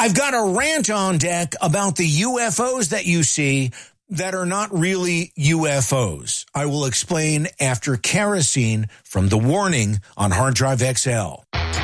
I've got a rant on deck about the UFOs that you see that are not really UFOs. I will explain after Kerosene from The Warning on Hard Drive XL.